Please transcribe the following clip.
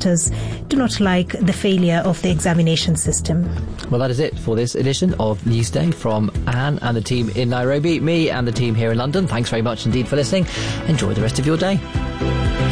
voters do not like the failure of the examination system. Well, that is it for this edition of Newsday from Anne and the team in Nairobi, me and the team here in London. Thanks very much indeed for listening. Enjoy the rest of your day.